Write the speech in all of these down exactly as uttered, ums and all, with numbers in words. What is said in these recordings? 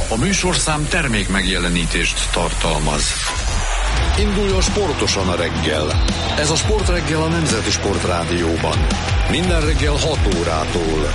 A műsorszám termék megjelenítést tartalmaz. Induljon sportosan a reggel. Ez a Sportreggel a Nemzeti Sportrádióban. Minden reggel hat órától.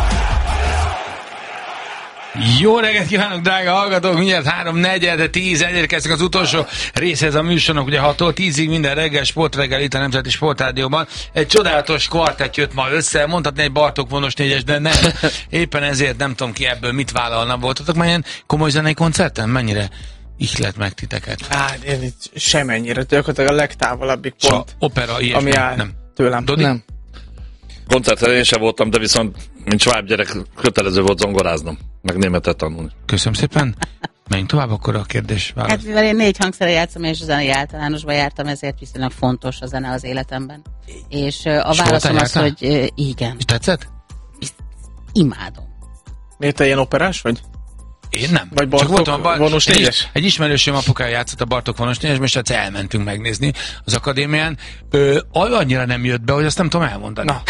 Jó reggelt kívánok, drága hallgatók! Mindjárt három negyed tíz elérkeztek az utolsó részhez a műsornak, ugye hattól tízig minden reggel Sportreggel itt a Nemzeti Sportrádióban. Egy csodálatos kvartett jött ma össze, mondhatni egy Bartók vonos négyes, de nem. Éppen ezért nem tudom ki ebből mit vállalna. Voltatok már ilyen komoly zenei koncerten? Mennyire ihlet meg titeket? Hát én itt semennyire, gyakorlatilag a legtávolabbik pont. Sa, opera, ilyesmi, ami áll nem. Tőlem. Dodi? Nem. Koncerten én sem voltam, de viszont, mint sváb gyerek, kötelező volt zongoráznom, meg németet tanulni. Köszönöm szépen. Menjünk tovább akkor a kérdés válasz. Hát mivel én négy hangszerre játszom, és a zenei általánosban jártam, ezért viszonylag fontos a zene az életemben. És uh, a válaszom az, hogy uh, igen. És tetszett? Imádom. Miért te ilyen operás vagy? Én nem. Vagy Bartók voltam, bar... vonos egy, négyes? egy ismerősöm apukája játszott a Bartók vonos négyes, és egyszer elmentünk megnézni az akadémián. Ö, annyira nem jött be, hogy azt nem tudom elmondani. Na.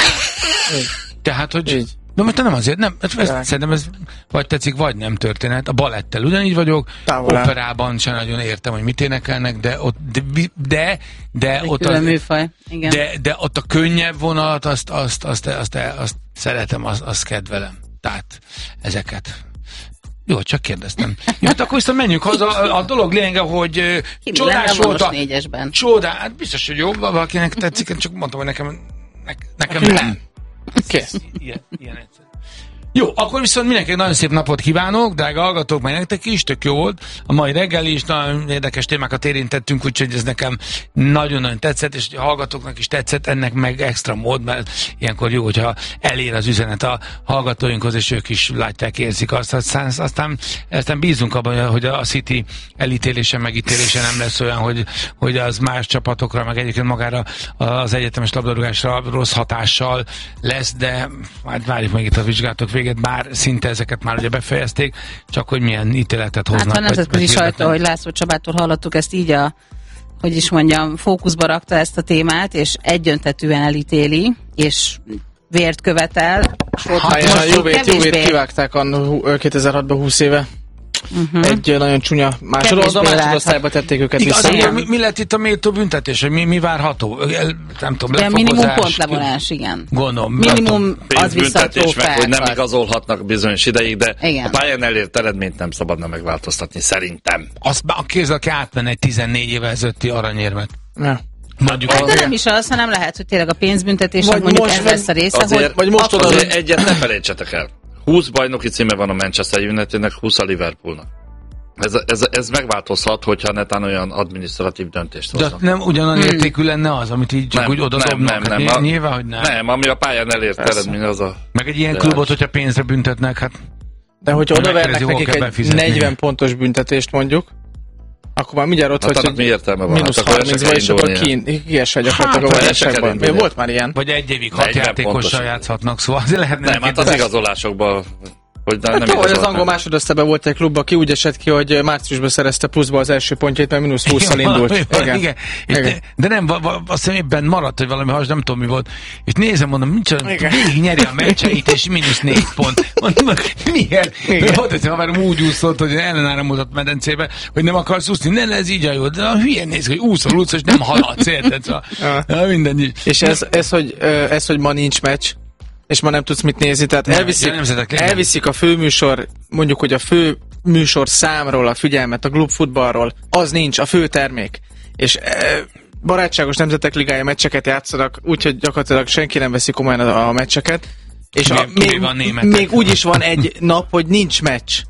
Tehát, hogy... Így. De most nem azért, nem, ez, ez, szerintem ez vagy tetszik, vagy nem történet. A balettel ugyanígy vagyok, Távolán. Operában sem nagyon értem, hogy mit énekelnek, de ott, de, de, de, ott, a, a, igen. de, de ott a könnyebb vonalat, azt, azt, azt, azt, azt, azt szeretem, azt, azt kedvelem. Tehát ezeket. Jó, csak kérdeztem. Jó, hát akkor viszont menjünk haza. A, a dolog lényege, hogy Ki csodás volt a... négyesben. Csodás, hát biztos, hogy jó, valakinek tetszik, csak mondtam, hogy nekem, ne, nekem nem. Kész. Ilyen, ilyen egyszer. Jó, akkor viszont mindenkinek nagyon szép napot kívánok, drága hallgatók, meg nektek is, tök jó volt. A mai reggel is nagyon érdekes témákat érintettünk, úgyhogy ez nekem nagyon-nagyon tetszett, és a hallgatóknak is tetszett, ennek meg extra mód, mert ilyenkor jó, hogyha elér az üzenet a hallgatóinkhoz, és ők is látják, érzik azt. Aztán, aztán, aztán bízunk abban, hogy a City elítélése, megítélése nem lesz olyan, hogy, hogy az más csapatokra, meg egyébként magára az egyetemes labdarúgásra rossz hatással lesz, de majd várjuk meg itt a vizsgálatok véget, bár szinte ezeket már ugye befejezték, csak hogy milyen ítéletet hoznak. Hát a nemzetközi sajtó, hogy László Csabától hallottuk ezt így a, hogy is mondjam, fókuszba rakta ezt a témát, és egyöntetűen elítéli, és vért követel. Hát, és a Juvét, Juvét kivágták a kétezer-hatban húsz éve. Uh-huh. Egy nagyon csúnya másodosztályba másodosztályba tették őket vissza. Igaz, mi, mi lett itt a méltó büntetés? Mi, mi várható? Nem tudom, lefokozás. Minimum pontlevonás, igen. Gondolom. Minimum az vissza a trófeákat. Hogy nem igazolhatnak bizonyos ideig, de igen. A pályán elért eredményt nem szabadna megváltoztatni, szerintem. Azt a kézzel, aki átmenne egy tizennégy évvel ezelőtti aranyérmet. Ja. Mondjuk hát de nem is az, hanem lehet, hogy tényleg a pénzbüntetésnek mondjuk ez lesz a része, azért, hogy... Vagy most oda, egyet ne felejtsetek el. húsz bajnoki címe van a Manchester Unitednek, húsz a Liverpoolnak. Ez, ez, ez megváltozhat, hogyha netán olyan adminisztratív döntést hoznak. De nem ugyanolyan hmm. értékű lenne az, amit így csak nem, úgy oda nem, nem, nem, hát nyilván, hogy nem. Nem, ami a pályán elért eredmény az a... Meg egy ilyen klubot, hogyha pénzre büntetnek, hát... De hogyha odavernek nekik egy negyven pontos büntetést mondjuk, akkor már mindjárt ott, hát hogy mi értelme van? mínusz harmincba, és akkor kiesel gyakorlatilag a versenyben. Volt már ilyen. Vagy egy évig hat játékossal játszhatnak, szóval azért lehetne... Nem, hát az igazolásokban... Hogy hát nem az angol másodosztályban volt egy klub, aki úgy esett ki, hogy márciusban szerezte pluszba az első pontjait, mert mínusz hússzal indult. Igen. Igen. Igen. Igen. De, de nem, azt hiszem éppen maradt, hogy valami has, nem tudom mi volt. És nézem, mondom, nincs, végig nyeri a meccseit, és mínusz négy pont. Mondom, miért? Volt, hogy már úgy úszott, hogy ellenáramodott medencébe, hogy nem akarsz úszni. Ne, ez így a jó. De a hülyén néz, hogy úszol, úszol, és nem haladsz, érted? Szóval, minden. És ez, ez, hogy, ez, hogy ma nincs meccs, és ma nem tudsz mit nézni, tehát nem, elviszik, elviszik a főműsor, mondjuk, hogy a fő műsor számról a figyelmet, a klubfutballról, az nincs, a fő termék. És e, barátságos nemzetek ligája meccseket játszanak, úgyhogy gyakorlatilag senki nem veszi komolyan a, a meccseket, és a, még, még úgy is van egy nap, hogy nincs meccs.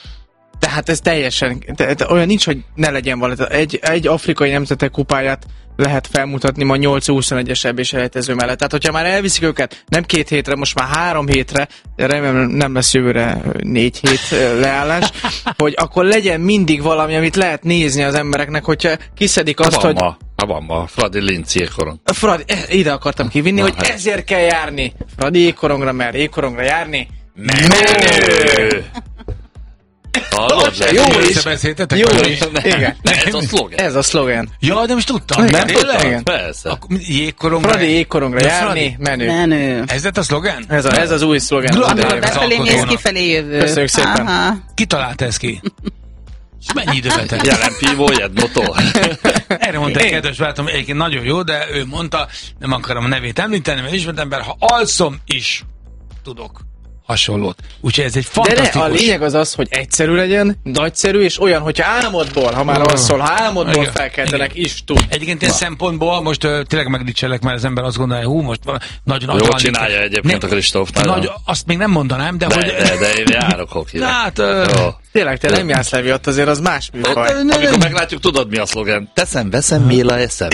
Tehát ez teljesen, te, te, olyan nincs, hogy ne legyen valami. Egy, egy afrikai nemzetek kupáját lehet felmutatni ma nyolc huszonegyes é bé selejtező mellett. Tehát, hogyha már elviszik őket nem két hétre, most már három hétre, remélem nem lesz jövőre négy hét leállás, hogy akkor legyen mindig valami, amit lehet nézni az embereknek, hogyha kiszedik azt, ha hogy... Ma, ha van ma, Fradi Linz ékoron. Fradi, ide akartam kivinni, na, hogy hát. Ezért kell járni. Fradi ékorongra, mert ékorongra járni. Menő! Hallod? se, jó is. Összebeszéltetek Jó valami? is. Igen. Ez a szlogen. Ez a szlogen. Ja, nem is tudtam. Igen, Nem tényleg? igen. Persze. Akkor jégkorongra. Fradi jégkorongra Ja, járni, Fradi. menő. Menő. Ez lett a szlogen? Ez, a, ez az új szlogen. Gratulálok. Az idejében. Befelé mész, alkotónak. kifelé jövő. Köszönjük szépen. Aha. Ki találta ezt ki? És mennyi időbe tett? Jelen pívó, jednotó. Erre mondta egy Én- kedves barátom, egyébként nagyon jó, de ő mondta, nem akarom a nevét említeni, mert ismert ember, ha alszom is, tudok hasonlót. Úgyhogy ez egy De fantasztikus... ne, a lényeg az az, hogy egyszerű legyen, nagyszerű, és olyan, hogyha álmodból, ha már Oh. alszol, ha álmodból Igen. felkeltenek, is tud. Egyébként ilyen szempontból most uh, tényleg megdicselek, mert az ember azt gondolja, hú, most van, nagyon Jól agyalni- csinálja egyébként a Kristóf. Nagy, azt még nem mondanám, de, De, hogy... de, de én járok hokire. Hát, uh, Jó. Tényleg, te nem jársz Levi, ott azért az más műfaj. Hát, ne- Amikor meglátjuk, tudod mi a szlogen? Teszem, veszem, méla eszem.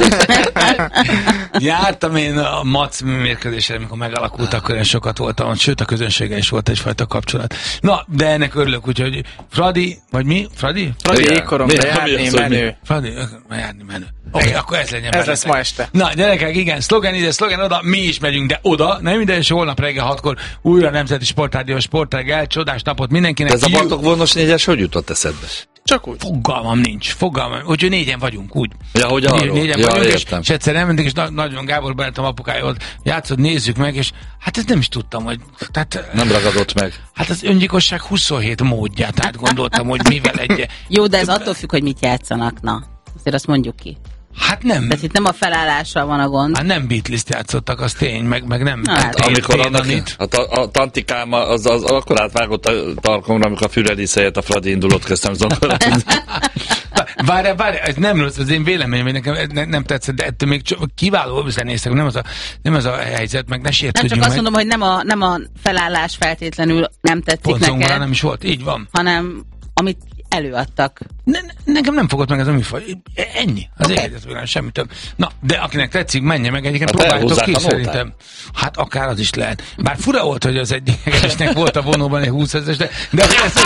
Jártam én a Mac mérkőzésre, amikor megalakult, akkor én sokat voltam, sőt a közönséggel is volt egyfajta kapcsolat. Na, de ennek örülök, úgyhogy Fradi, vagy mi? Fradi? Fradi Igen. jégkorongra Mi- mi járni, az, hogy mi? menő. Fradi, ö, járni menő. Oké, okay, akkor ez legyen Ez benne. lesz ma este. Na, gyerekek, igen, szlogen ide, szlogen oda, mi is megyünk, de oda, nem minden, és holnap reggel hatkor újra Nemzeti Sportrádió Sportreggel, csodás napot mindenkinek. Ez a Jó- Bartók vonos négyes hogy jutott eszedbe? Csak úgy. Fogalmam nincs, fogalmam. Úgyhogy négyen vagyunk, úgy. Ja, hogy Né- arról. Négyen Ja, vagyunk, és, értem. és egyszer elmentek, és na- nagyon Gábor barátom apukája volt, játszott, nézzük meg, és hát ezt nem is tudtam, hogy tehát, Nem ragadott meg. hát az öngyilkosság huszonhét módját átgondoltam, hogy mivel egy... Jó, de ez attól függ, hogy mit játszanak, na. Azért azt mondjuk ki. Hát nem. Tehát itt nem a felállással van a gond. Hát nem Beatles-t játszottak, az tény, meg, meg nem. Na, hát. Tél- Amikor tél- annak Danit. a, ta, a tantikám az, az akkor átvágott a tarkomra, amikor a Füredi helyett a Fradi indulót kezdtem zongorázni. Várjál, várjál, ez nem rossz, az én véleményem, hogy nekem ez ne, nem tetszett, de ettől még csak kiváló zenészek, nem az a, nem az a helyzet, meg ne Nem csak sértődjünk azt meg. mondom, hogy nem a, nem a felállás feltétlenül nem tetszik Pont zongorán neked, nem is volt, így van. hanem amit előadtak. Ne, ne, nekem nem fogott meg ez a műfaj. Ennyi. Az okay. Égezetben semmi több. Na, de akinek tetszik, menje meg egyébként, Hát próbáljátok elhúzzák ki a nótát. szerintem. Hát akár az is lehet. Bár fura volt, hogy az egyiknek volt a vonóban egy húszezres, de, de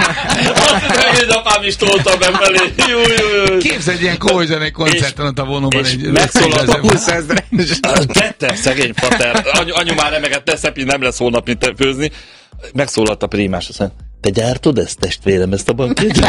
Azt én apám is toltam befelé. Jó, jó, jó. képzeld egy ilyen komoly zenei koncerten ott a vonóban és egy megszólalt a húszezres. Tette, szegény pater. Anyu, anyu már remegett, te Szepi, nem lesz holnap mit főzni. Megszólalt a prímás, azt mondja, te gyártod ezt, testvérem, ezt a bankét?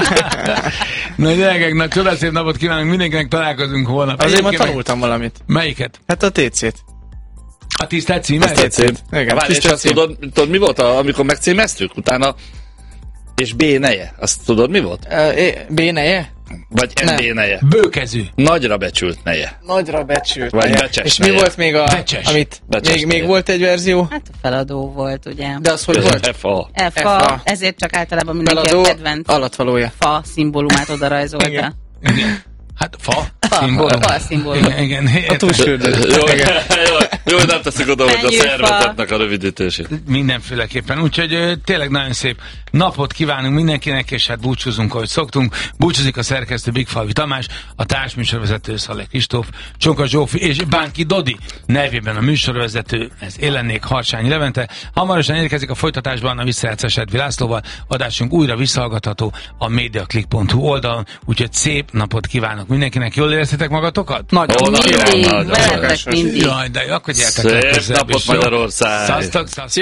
Na gyerekek, na csodás szép napot kívánunk, mindenkinek találkozunk holnap. Azért ma Egyébként tanultam valamit. Melyiket? Hát a té cét. A tisztelt címet? Técét. Igen, Várj, és tisztelt azt cím. tudod, tudod, mi volt, a, amikor megcímeztük? Utána és B neje. Azt tudod, mi volt? Ö, é- Béneje? Vagy Nem. M B neje. Bőkezű. Nagyra becsült neje. Nagyra becsült. Vagy neje. becses És mi neje. volt még a... Becses. Amit Becses még, neje. még volt egy verzió? Hát a feladó volt, ugye. De az hogy volt? F A. F F A. ezért csak általában mindenki Feladó a kedvenc alatvalója. fa szimbólumát oda rajzolta. Igen. Igen. Hát fa. Fa, Szimbólum. fa szimbólum. Igen, igen. A túlsürdő. Jó, jó, jó, nem teszik oda, hogy a Fenyőfa. szervezetnek a rövidítését. Mindenféleképpen. Úgyhogy ö, tényleg nagyon szép napot kívánunk mindenkinek, és hát búcsúzunk, ahogy szoktunk. Búcsúzik a szerkesztő Bigfalvi Tamás, a társműsorvezető Szalek Kristóf, Csonka Zsófi és Bánki Dodi nevében a műsorvezető, ez én lennék, Harsányi Levente. Hamarosan érkezik a folytatásban a visszajátszás Edvi Lászlóval. Adásunk újra visszahallgatható a mediaclick pont hu oldalon, úgyhogy szép napot kívánok mindenkinek. Jól éreztetek magatokat? Nagyon. Ó, nagyon, Mindig, nagyon, veletek nagyon. mindig. Jaj, de jó, akkor gyertek Szép legközelebb napot, is, jó? Magyarország! Szasztok, szasztok!